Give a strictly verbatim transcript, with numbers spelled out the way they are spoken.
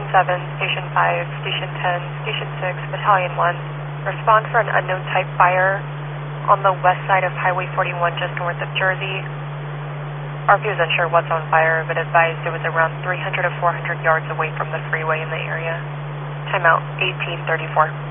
seven, Station five, Station ten, Station six, Battalion one. Respond for an unknown type fire on the west side of Highway forty-one just north of Jersey. R P is unsure what's on fire, but advised it was around three hundred to four hundred yards away from the freeway in the area. Timeout eighteen thirty-four.